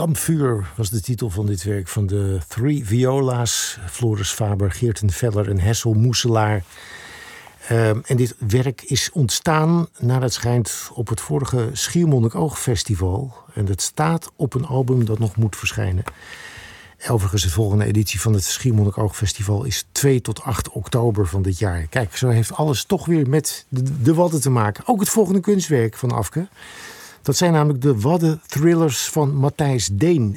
Stampvuur was de titel van dit werk van de Three Viola's. Floris Faber, Geerten Veller en Hessel Moeselaar. En dit werk is ontstaan, naar het schijnt, op het vorige Schiermonnikoog-festival. En dat staat op een album dat nog moet verschijnen. Overigens, de volgende editie van het Schiermonnikoog-festival is 2 tot 8 oktober van dit jaar. Kijk, zo heeft alles toch weer met de Wadden te maken. Ook het volgende kunstwerk van Afke. Dat zijn namelijk de Wadden-thrillers van Matthijs Deen.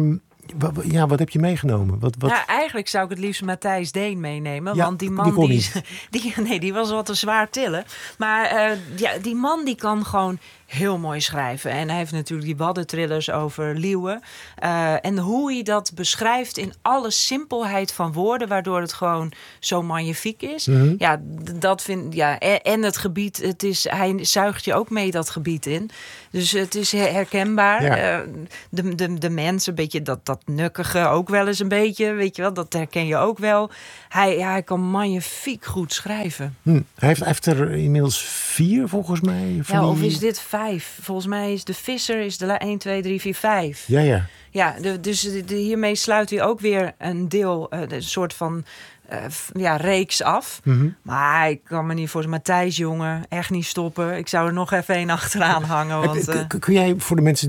Wat heb je meegenomen? Nou, eigenlijk zou ik het liefst Matthijs Deen meenemen. Ja, want die man die die was wat te zwaar tillen. Maar die man die kan gewoon heel mooi schrijven. En hij heeft natuurlijk die Wadden-thrillers over leeuwen. En hoe hij dat beschrijft in alle simpelheid van woorden, waardoor het gewoon zo magnifiek is. Mm-hmm. Ja, dat vind en het gebied, hij zuigt je ook mee dat gebied in. Dus het is herkenbaar. Ja. De mensen, een beetje dat nukkige ook wel eens een beetje, weet je wel, dat herken je ook wel. Hij kan magnifiek goed schrijven. Hij heeft er inmiddels 4 volgens mij. Of is dit 5? Volgens mij is de Visser is de 1, 2, 3, 4, 5. Ja. Ja, dus hiermee sluit hij ook weer een deel, een soort van reeks af. Mm-hmm. Maar ik kan me niet voor Matthijs, jongen, echt niet stoppen. Ik zou er nog even één achteraan hangen. Want, kun jij voor de mensen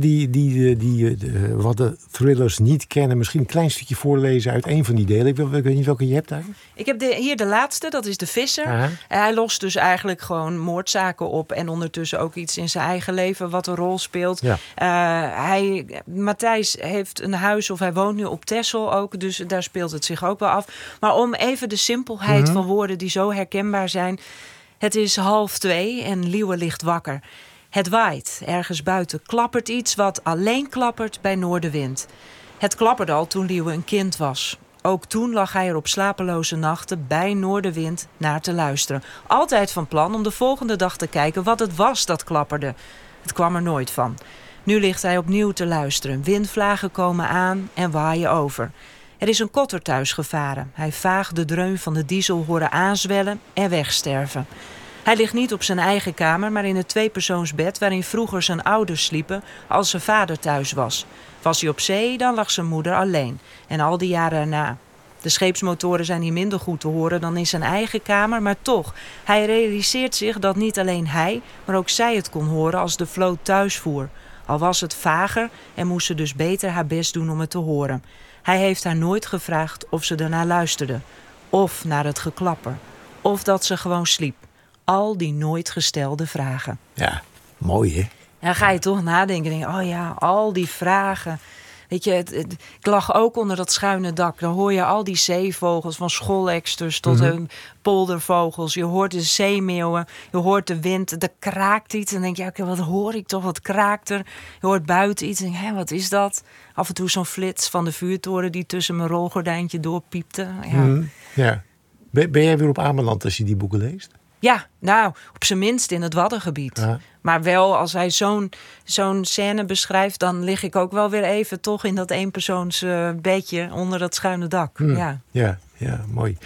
die Wadden thrillers niet kennen, misschien een klein stukje voorlezen uit een van die delen? Ik weet niet welke je hebt daar. Ik heb hier de laatste, dat is de Visser. Aha. Hij lost dus eigenlijk gewoon moordzaken op en ondertussen ook iets in zijn eigen leven wat een rol speelt. Ja. Matthijs heeft een huis, of hij woont nu op Texel ook, dus daar speelt het zich ook wel af. Maar om even de simpelheid van woorden die zo herkenbaar zijn. Het is 1:30 en Liewe ligt wakker. Het waait. Ergens buiten klappert iets wat alleen klappert bij noordenwind. Het klapperde al toen Liewe een kind was. Ook toen lag hij er op slapeloze nachten bij noordenwind naar te luisteren. Altijd van plan om de volgende dag te kijken wat het was dat klapperde. Het kwam er nooit van. Nu ligt hij opnieuw te luisteren. Windvlagen komen aan en waaien over. Er is een kotter thuis gevaren. Hij vaagt de dreun van de diesel horen aanzwellen en wegsterven. Hij ligt niet op zijn eigen kamer, maar in het 2-persoonsbed waarin vroeger zijn ouders sliepen als zijn vader thuis was. Was hij op zee, dan lag zijn moeder alleen. En al die jaren erna. De scheepsmotoren zijn hier minder goed te horen dan in zijn eigen kamer, maar toch. Hij realiseert zich dat niet alleen hij, maar ook zij het kon horen als de vloot thuis voer. Al was het vager en moest ze dus beter haar best doen om het te horen. Hij heeft haar nooit gevraagd of ze ernaar luisterde. Of naar het geklapper. Of dat ze gewoon sliep. Al die nooit gestelde vragen. Ja, mooi hè? En dan ga je toch nadenken. Denk, oh ja, al die vragen. Weet je, ik lag ook onder dat schuine dak. Dan hoor je al die zeevogels, van schooleksters tot poldervogels. Je hoort de zeemeeuwen, je hoort de wind, er kraakt iets. En dan denk je, oké, wat hoor ik toch, wat kraakt er? Je hoort buiten iets en denk, wat is dat? Af en toe zo'n flits van de vuurtoren die tussen mijn rolgordijntje doorpiepte. Ja. Ja. Ben jij weer op Ameland als je die boeken leest? Ja, nou, op zijn minst in het Waddengebied. Ja. Maar wel, als hij zo'n scène beschrijft, dan lig ik ook wel weer even toch in dat eenpersoons bedje onder dat schuine dak. Ja, mooi.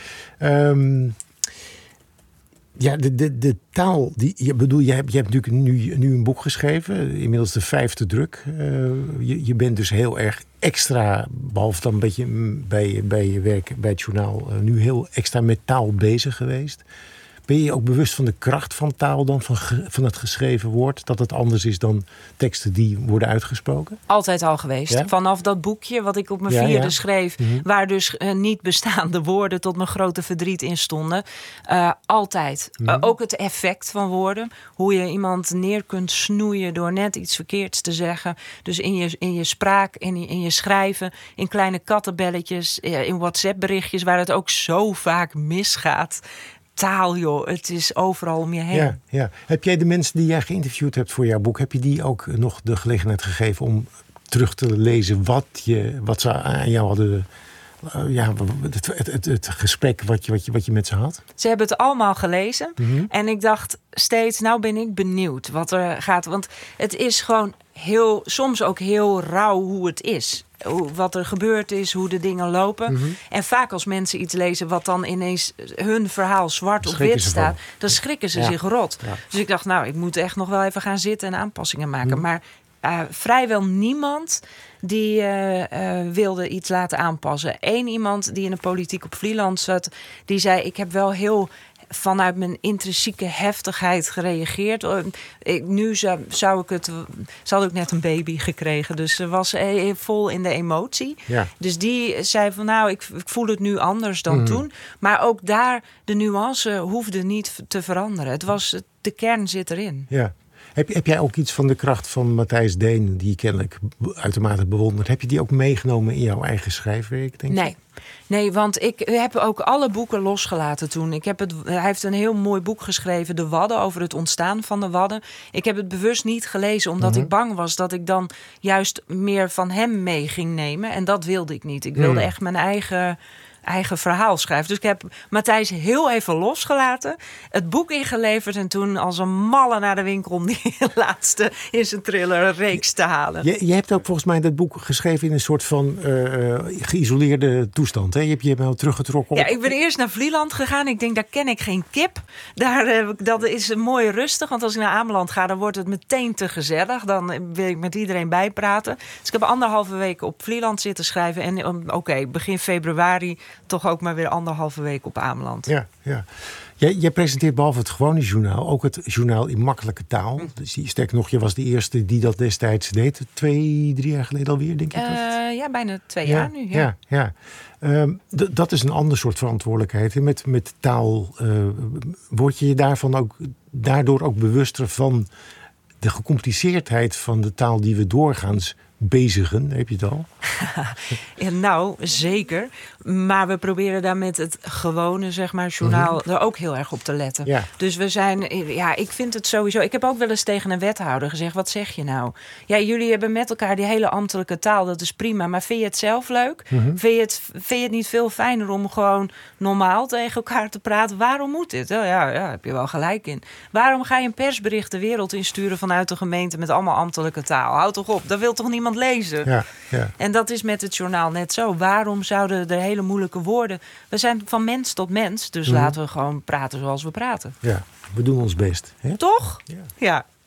De taal, je hebt natuurlijk nu een boek geschreven, inmiddels de 5e druk. Je bent dus heel erg extra, behalve dan een beetje bij je werk bij het journaal, nu heel extra met taal bezig geweest. Ben je ook bewust van de kracht van taal dan, van het geschreven woord? Dat het anders is dan teksten die worden uitgesproken? Altijd al geweest. Ja? Vanaf dat boekje wat ik op mijn 4e schreef, waar dus niet bestaande woorden tot mijn grote verdriet in stonden. Altijd. Ook het effect van woorden. Hoe je iemand neer kunt snoeien door net iets verkeerds te zeggen. Dus in je spraak, in je schrijven, in kleine kattenbelletjes, in WhatsApp-berichtjes waar het ook zo vaak misgaat. Taal, joh. Het is overal om je heen. Ja. Heb jij de mensen die jij geïnterviewd hebt voor jouw boek, heb je die ook nog de gelegenheid gegeven om terug te lezen wat ze aan jou hadden? Het gesprek wat je met ze had? Ze hebben het allemaal gelezen. En ik dacht steeds, nou ben ik benieuwd wat er gaat. Want het is gewoon soms ook heel rauw hoe het is. Wat er gebeurd is, hoe de dingen lopen. En vaak als mensen iets lezen wat dan ineens hun verhaal zwart op wit staat, dan schrikken ze zich rot. Ja. Dus ik dacht, nou, ik moet echt nog wel even gaan zitten en aanpassingen maken. Maar vrijwel niemand die wilde iets laten aanpassen. Eén iemand die in de politiek op Vlieland zat, die zei: ik heb wel heel vanuit mijn intrinsieke heftigheid gereageerd. Nu had ik net een baby gekregen. Dus ze was vol in de emotie. Ja. Dus die zei van nou, ik voel het nu anders dan toen. Maar ook daar, de nuance hoefde niet te veranderen. De kern zit erin. Ja. Heb jij ook iets van de kracht van Matthijs Deen, die je kennelijk uitermate bewondert, heb je die ook meegenomen in jouw eigen schrijfwerk, denk je? Nee, want ik heb ook alle boeken losgelaten toen. Hij heeft een heel mooi boek geschreven, De Wadden, over het ontstaan van de Wadden. Ik heb het bewust niet gelezen, omdat ik bang was dat ik dan juist meer van hem mee ging nemen. En dat wilde ik niet. Ik wilde echt mijn eigen verhaal schrijven. Dus ik heb Matthijs heel even losgelaten, het boek ingeleverd en toen als een malle naar de winkel om die laatste in zijn thrillerreeks te halen. Je hebt ook volgens mij dat boek geschreven in een soort van geïsoleerde toestand. Hè? Je hebt je wel teruggetrokken. Ja, ik ben eerst naar Vlieland gegaan. Ik denk, daar ken ik geen kip. Dat is mooi rustig, want als ik naar Ameland ga, dan wordt het meteen te gezellig. Dan wil ik met iedereen bijpraten. Dus ik heb 1,5 week op Vlieland zitten schrijven en begin februari toch ook maar weer 1,5 week op Ameland. Ja. Jij presenteert behalve het gewone journaal ook het journaal in makkelijke taal. Dus sterker nog, je was de eerste die dat destijds deed. 2-3 jaar geleden alweer, denk ik. Ja, bijna 2 jaar nu. Ja. Dat is een ander soort verantwoordelijkheid. Met taal word je je daardoor ook bewuster van de gecompliceerdheid van de taal die we doorgaans bezigen. Heb je het al? Ja, nou, zeker. Maar we proberen daar met het gewone, zeg maar, journaal er ook heel erg op te letten. Ja. Dus ik vind het sowieso. Ik heb ook wel eens tegen een wethouder gezegd: wat zeg je nou? Ja, jullie hebben met elkaar die hele ambtelijke taal, dat is prima. Maar vind je het zelf leuk? Vind je het niet veel fijner om gewoon normaal tegen elkaar te praten? Waarom moet dit? Oh, ja, heb je wel gelijk in. Waarom ga je een persbericht de wereld insturen vanuit de gemeente met allemaal ambtelijke taal? Houd toch op, dat wil toch niemand lezen? Ja. En dat is met het journaal net zo. Waarom zouden er hele moeilijke woorden? We zijn van mens tot mens, dus laten we gewoon praten zoals we praten. Ja, we doen ons best. Hè? Toch? Ja.